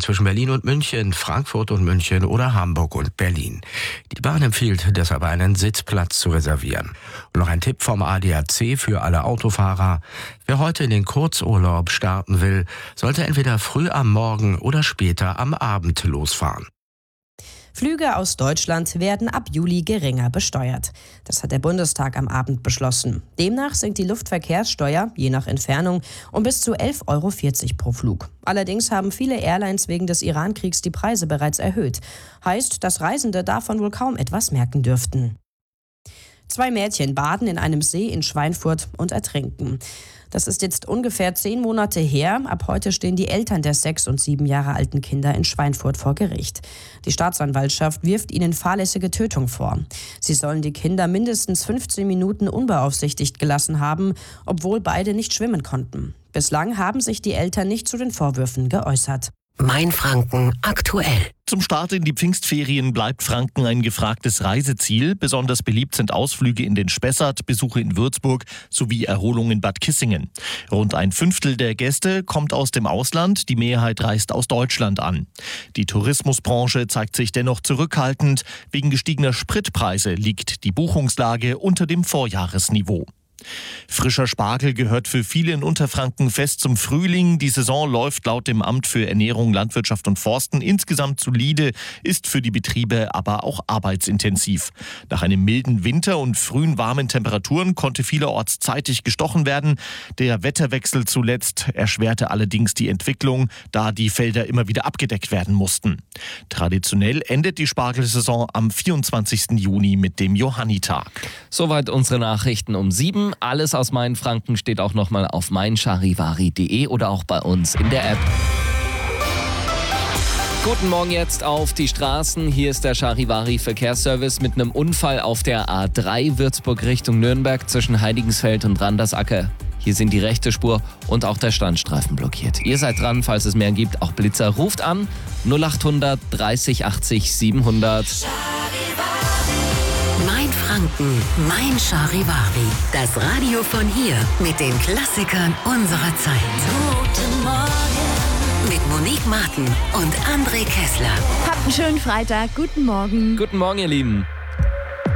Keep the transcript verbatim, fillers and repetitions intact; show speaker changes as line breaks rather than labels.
zwischen Berlin und München, Frankfurt und München oder Hamburg und Berlin. Die Bahn empfiehlt deshalb einen Sitzplatz zu reservieren. Und noch ein Tipp vom A D A C für alle Autofahrer. Wer heute in den Kurzurlaub starten will, sollte entweder früh am Morgen oder später am Abend losfahren.
Flüge aus Deutschland werden ab Juli geringer besteuert. Das hat der Bundestag am Abend beschlossen. Demnach sinkt die Luftverkehrssteuer, je nach Entfernung, um bis zu elf Euro vierzig pro Flug. Allerdings haben viele Airlines wegen des Iran-Kriegs die Preise bereits erhöht. Heißt, dass Reisende davon wohl kaum etwas merken dürften. Zwei Mädchen baden in einem See in Schweinfurt und ertrinken. Das ist jetzt ungefähr zehn Monate her. Ab heute stehen die Eltern der sechs und sieben Jahre alten Kinder in Schweinfurt vor Gericht. Die Staatsanwaltschaft wirft ihnen fahrlässige Tötung vor. Sie sollen die Kinder mindestens fünfzehn Minuten unbeaufsichtigt gelassen haben, obwohl beide nicht schwimmen konnten. Bislang haben sich die Eltern nicht zu den Vorwürfen geäußert.
Mainfranken aktuell.
Zum Start in die Pfingstferien bleibt Franken ein gefragtes Reiseziel. Besonders beliebt sind Ausflüge in den Spessart, Besuche in Würzburg sowie Erholung in Bad Kissingen. Rund ein Fünftel der Gäste kommt aus dem Ausland, die Mehrheit reist aus Deutschland an. Die Tourismusbranche zeigt sich dennoch zurückhaltend. Wegen gestiegener Spritpreise liegt die Buchungslage unter dem Vorjahresniveau. Frischer Spargel gehört für viele in Unterfranken fest zum Frühling. Die Saison läuft laut dem Amt für Ernährung, Landwirtschaft und Forsten insgesamt solide, ist für die Betriebe aber auch arbeitsintensiv. Nach einem milden Winter und frühen warmen Temperaturen konnte vielerorts zeitig gestochen werden. Der Wetterwechsel zuletzt erschwerte allerdings die Entwicklung, da die Felder immer wieder abgedeckt werden mussten. Traditionell endet die Spargelsaison am vierundzwanzigsten Juni mit dem Johannitag.
Soweit unsere Nachrichten um sieben. Alles aus Mainfranken steht auch nochmal auf mein charivari punkt de oder auch bei uns in der App. Guten Morgen jetzt auf die Straßen. Hier ist der Charivari Verkehrsservice mit einem Unfall auf der A drei Würzburg Richtung Nürnberg zwischen Heiligenfeld und Randersacker. Hier sind die rechte Spur und auch der Standstreifen blockiert. Ihr seid dran, falls es mehr gibt. Auch Blitzer ruft an null achthundert dreißig achtzig siebenhundert.
Mainfranken, mein Charivari. Das Radio von hier mit den Klassikern unserer Zeit. Guten Morgen. Mit Monique Martin und André Kessler.
Habt einen schönen Freitag. Guten Morgen.
Guten Morgen, ihr Lieben.